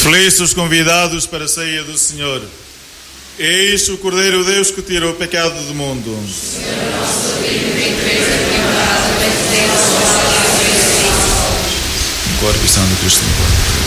Felizes os convidados para a ceia do Senhor. Eis o Cordeiro de Deus que tira o pecado do mundo. Senhor, nosso Deus, vem preso, corpo e sangue de Cristo.